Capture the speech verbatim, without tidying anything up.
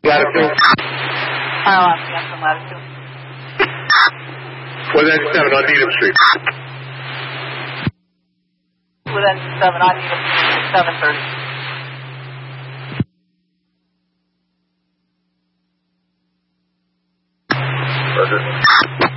Latitude? I'll ask you some latitude. Within seven on Needham Street. Within seven on Needham Street, seven thirty. Roger.